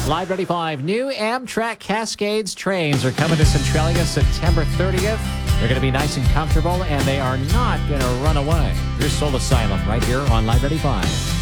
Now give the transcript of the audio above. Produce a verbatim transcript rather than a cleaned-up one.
Live ninety-five, new Amtrak Cascades trains are coming to Centralia September thirtieth. They're going to be nice and comfortable, and they are not going to run away. Here's Soul Asylum right here on Live ninety-five.